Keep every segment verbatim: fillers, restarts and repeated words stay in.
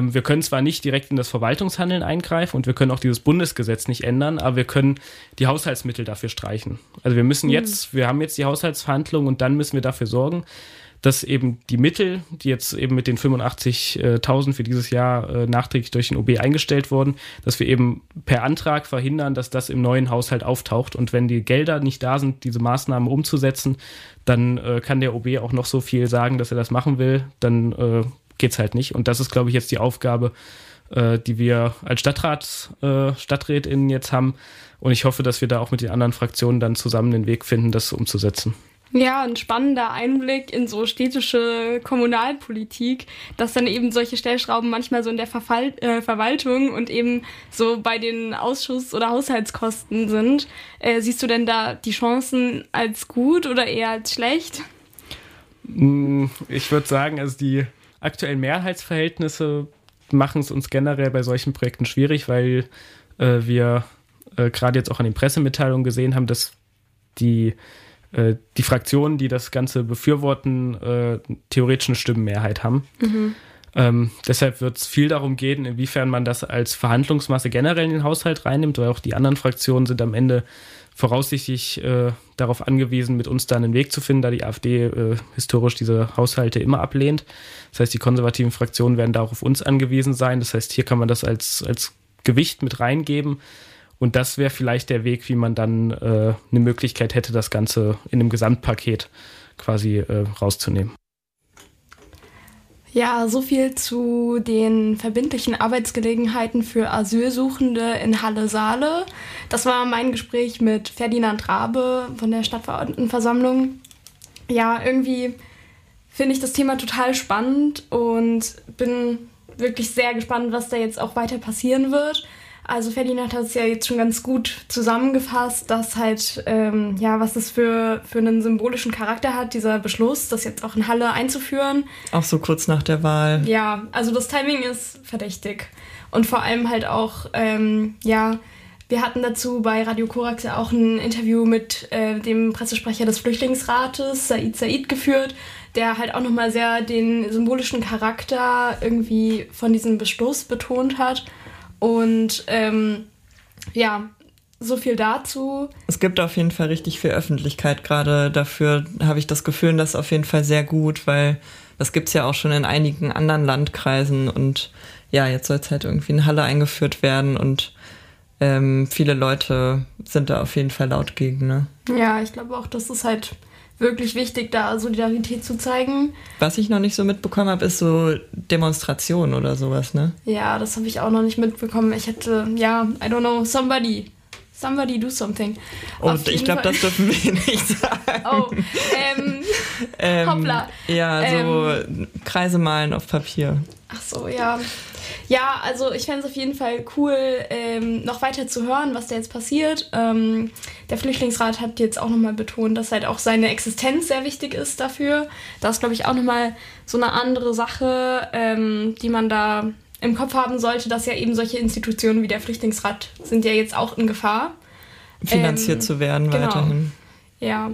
ähm, wir können zwar nicht direkt in das Verwaltungshandeln eingreifen und wir können auch dieses Bundesgesetz nicht ändern, aber wir können die Haushaltsmittel dafür streichen. Also wir müssen jetzt, wir haben jetzt die Haushaltsverhandlungen und dann müssen wir dafür sorgen, dass eben die Mittel, die jetzt eben mit den fünfundachtzigtausend für dieses Jahr äh, nachträglich durch den O B eingestellt wurden, dass wir eben per Antrag verhindern, dass das im neuen Haushalt auftaucht. Und wenn die Gelder nicht da sind, diese Maßnahmen umzusetzen, dann äh, kann der O B auch noch so viel sagen, dass er das machen will, dann äh, geht's halt nicht. Und das ist, glaube ich, jetzt die Aufgabe, äh, die wir als Stadtrat, äh, StadträtInnen jetzt haben. Und ich hoffe, dass wir da auch mit den anderen Fraktionen dann zusammen den Weg finden, das umzusetzen. Ja, ein spannender Einblick in so städtische Kommunalpolitik, dass dann eben solche Stellschrauben manchmal so in der Verfall, äh, Verwaltung und eben so bei den Ausschuss- oder Haushaltskosten sind. Äh, siehst du denn da die Chancen als gut oder eher als schlecht? Ich würde sagen, also die aktuellen Mehrheitsverhältnisse machen es uns generell bei solchen Projekten schwierig, weil äh, wir äh, gerade jetzt auch an den Pressemitteilungen gesehen haben, dass die die Fraktionen, die das Ganze befürworten, äh, theoretisch eine Stimmenmehrheit haben. Mhm. Ähm, deshalb wird es viel darum gehen, inwiefern man das als Verhandlungsmasse generell in den Haushalt reinnimmt, weil auch die anderen Fraktionen sind am Ende voraussichtlich äh, darauf angewiesen, mit uns da einen Weg zu finden, da die AfD äh, historisch diese Haushalte immer ablehnt. Das heißt, die konservativen Fraktionen werden da auch auf uns angewiesen sein. Das heißt, hier kann man das als, als Gewicht mit reingeben. Und das wäre vielleicht der Weg, wie man dann äh, eine Möglichkeit hätte, das Ganze in einem Gesamtpaket quasi äh, rauszunehmen. Ja, so viel zu den verbindlichen Arbeitsgelegenheiten für Asylsuchende in Halle-Saale. Das war mein Gespräch mit Ferdinand Rabe von der Stadtverordnetenversammlung. Ja, irgendwie finde ich das Thema total spannend und bin wirklich sehr gespannt, was da jetzt auch weiter passieren wird. Also Ferdinand hat es ja jetzt schon ganz gut zusammengefasst, dass halt, ähm, ja, was das für, für einen symbolischen Charakter hat, dieser Beschluss, das jetzt auch in Halle einzuführen. Auch so kurz nach der Wahl. Ja, also das Timing ist verdächtig. Und vor allem halt auch, ähm, ja, wir hatten dazu bei Radio Korax ja auch ein Interview mit äh, dem Pressesprecher des Flüchtlingsrates, Said Said, geführt, der halt auch nochmal sehr den symbolischen Charakter irgendwie von diesem Beschluss betont hat. Und ähm, ja, so viel dazu. Es gibt auf jeden Fall richtig viel Öffentlichkeit gerade dafür, habe ich das Gefühl, das ist auf jeden Fall sehr gut, weil das gibt's ja auch schon in einigen anderen Landkreisen und ja, jetzt soll es halt irgendwie in Halle eingeführt werden und ähm, viele Leute sind da auf jeden Fall laut gegen, ne? Ja, ich glaube auch, das ist halt wirklich wichtig, da Solidarität zu zeigen. Was ich noch nicht so mitbekommen habe, ist so Demonstrationen oder sowas, ne? Ja, das habe ich auch noch nicht mitbekommen. Ich hätte, ja, I don't know, somebody, somebody do something. Und ich glaube, das dürfen wir nicht sagen. Oh, ähm, ähm hoppla. Ja, so Ähm, Kreise malen auf Papier. Ach so, ja. Ja, also ich fände es auf jeden Fall cool, ähm, noch weiter zu hören, was da jetzt passiert. Ähm, der Flüchtlingsrat hat jetzt auch nochmal betont, dass halt auch seine Existenz sehr wichtig ist dafür. Das ist, glaube ich, auch nochmal so eine andere Sache, ähm, die man da im Kopf haben sollte, dass ja eben solche Institutionen wie der Flüchtlingsrat sind ja jetzt auch in Gefahr. Finanziert ähm, zu werden genau. weiterhin. Ja,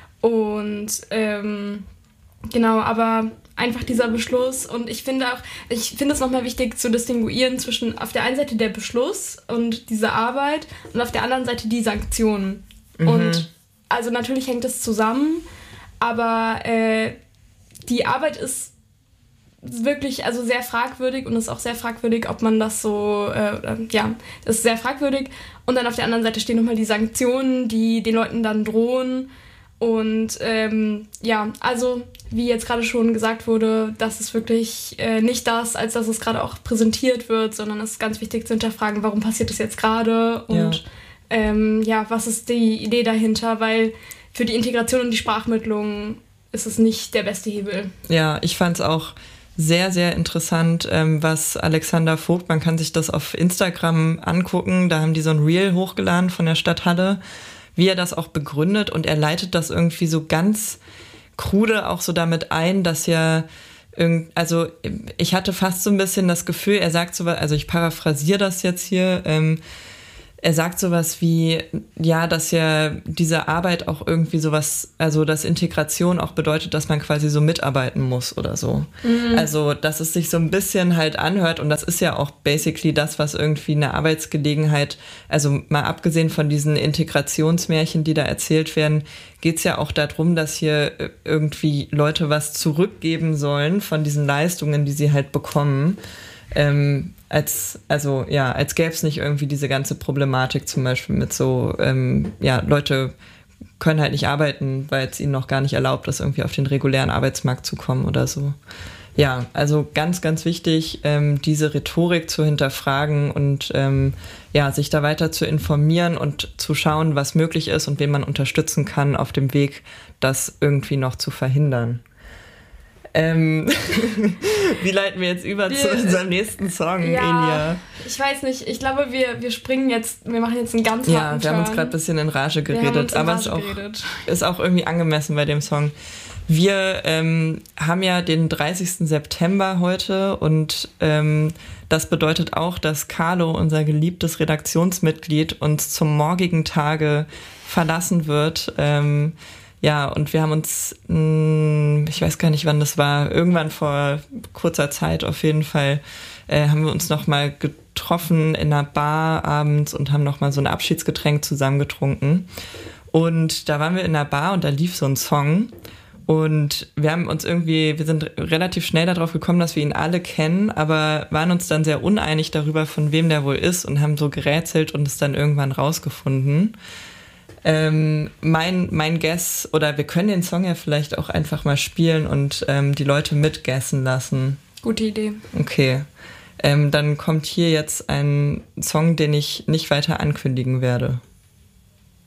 und ähm, genau, aber einfach dieser Beschluss und ich finde auch, ich finde es nochmal wichtig zu distinguieren zwischen auf der einen Seite der Beschluss und diese Arbeit und auf der anderen Seite die Sanktionen. Mhm. Und also natürlich hängt das zusammen, aber äh, die Arbeit ist wirklich also sehr fragwürdig und ist auch sehr fragwürdig, ob man das so, äh, ja, das ist sehr fragwürdig. Und dann auf der anderen Seite stehen nochmal die Sanktionen, die den Leuten dann drohen. Und ähm, ja, also wie jetzt gerade schon gesagt wurde, das ist wirklich äh, nicht das, als dass es gerade auch präsentiert wird, sondern es ist ganz wichtig zu hinterfragen, warum passiert das jetzt gerade und ja. Ähm, ja, was ist die Idee dahinter, weil für die Integration und die Sprachmittlung ist es nicht der beste Hebel. Ja, ich fand es auch sehr, sehr interessant, ähm, was Alexander Vogt, man kann sich das auf Instagram angucken, da haben die so ein Reel hochgeladen von der Stadt Halle, wie er das auch begründet und er leitet das irgendwie so ganz krude auch so damit ein, dass ja, irgend, also ich hatte fast so ein bisschen das Gefühl, er sagt so, also ich paraphrasiere das jetzt hier, ähm, er sagt sowas wie, ja, dass ja diese Arbeit auch irgendwie sowas, also dass Integration auch bedeutet, dass man quasi so mitarbeiten muss oder so. Mhm. Also, dass es sich so ein bisschen halt anhört und das ist ja auch basically das, was irgendwie eine Arbeitsgelegenheit, also mal abgesehen von diesen Integrationsmärchen, die da erzählt werden, geht's ja auch darum, dass hier irgendwie Leute was zurückgeben sollen von diesen Leistungen, die sie halt bekommen. Ähm, als, also ja, als gäbe es nicht irgendwie diese ganze Problematik zum Beispiel mit so, ähm, ja, Leute können halt nicht arbeiten, weil es ihnen noch gar nicht erlaubt ist, irgendwie auf den regulären Arbeitsmarkt zu kommen oder so. Ja, also ganz, ganz wichtig, ähm, diese Rhetorik zu hinterfragen und ähm, ja, sich da weiter zu informieren und zu schauen, was möglich ist und wen man unterstützen kann auf dem Weg, das irgendwie noch zu verhindern. Ähm, wie leiten wir jetzt über wir, zu unserem nächsten Song, ja, Enya? Ich weiß nicht, ich glaube, wir, wir springen jetzt, wir machen jetzt einen ganz harten Ja, wir Turn. haben uns gerade ein bisschen in Rage geredet, aber es ist auch, ist auch irgendwie angemessen bei dem Song. Wir ähm, haben ja den dreißigsten September heute und ähm, das bedeutet auch, dass Carlo, unser geliebtes Redaktionsmitglied, uns zum morgigen Tage verlassen wird. Ähm, Ja, und wir haben uns, ich weiß gar nicht, wann das war, irgendwann vor kurzer Zeit auf jeden Fall, äh, haben wir uns nochmal getroffen in einer Bar abends und haben nochmal so ein Abschiedsgetränk zusammen getrunken. Und da waren wir in einer Bar und da lief so ein Song. Und wir haben uns irgendwie, wir sind relativ schnell darauf gekommen, dass wir ihn alle kennen, aber waren uns dann sehr uneinig darüber, von wem der wohl ist und haben so gerätselt und es dann irgendwann rausgefunden. Ähm, mein, mein Guess, oder wir können den Song ja vielleicht auch einfach mal spielen und ähm, die Leute mitguessen lassen. Gute Idee. Okay, ähm, dann kommt hier jetzt ein Song, den ich nicht weiter ankündigen werde.